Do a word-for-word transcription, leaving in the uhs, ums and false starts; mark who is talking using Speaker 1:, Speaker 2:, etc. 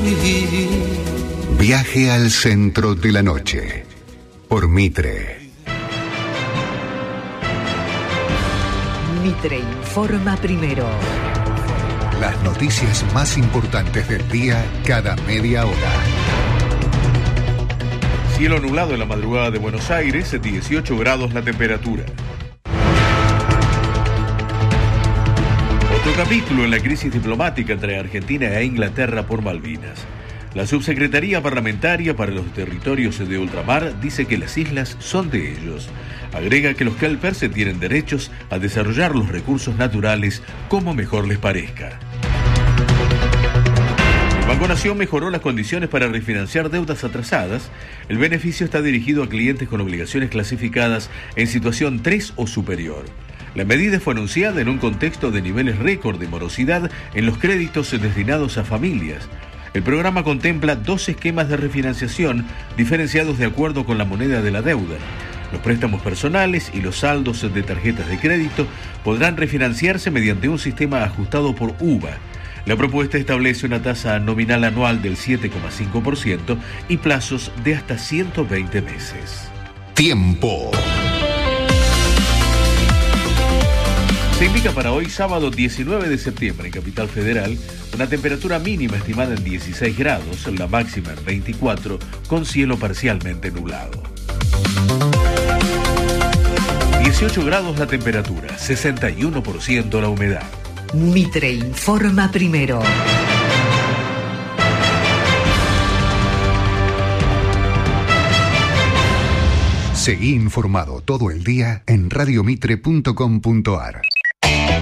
Speaker 1: Viaje al centro de la noche por Mitre.
Speaker 2: Mitre informa primero.
Speaker 1: Las noticias más importantes del día cada media hora.
Speaker 3: Cielo nublado en la madrugada de Buenos Aires, dieciocho grados la temperatura. Otro capítulo en la crisis diplomática entre Argentina e Inglaterra por Malvinas. La Subsecretaría Parlamentaria para los Territorios de Ultramar dice que las islas son de ellos. Agrega que los kelpers tienen derechos a desarrollar los recursos naturales como mejor les parezca. El Banco Nación mejoró las condiciones para refinanciar deudas atrasadas. El beneficio está dirigido a clientes con obligaciones clasificadas en situación tres o superior. La medida fue anunciada en un contexto de niveles récord de morosidad en los créditos destinados a familias. El programa contempla dos esquemas de refinanciación diferenciados de acuerdo con la moneda de la deuda. Los préstamos personales y los saldos de tarjetas de crédito podrán refinanciarse mediante un sistema ajustado por U V A. La propuesta establece una tasa nominal anual del siete coma cinco por ciento y plazos de hasta ciento veinte meses.
Speaker 1: Tiempo.
Speaker 3: Se indica para hoy, sábado diecinueve de septiembre, en Capital Federal, una temperatura mínima estimada en dieciséis grados, la máxima en veinticuatro, con cielo parcialmente nublado. dieciocho grados la temperatura, sesenta y uno por ciento la humedad.
Speaker 2: Mitre informa primero.
Speaker 1: Seguí informado todo el día en radiomitre punto com punto ar.